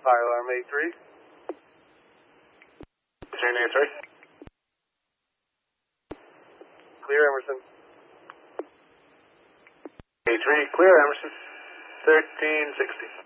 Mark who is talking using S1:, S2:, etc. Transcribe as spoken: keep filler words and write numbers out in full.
S1: Fire alarm A three.
S2: Turn A three.
S1: Clear Emerson.
S2: A three, clear Emerson. thirteen sixty.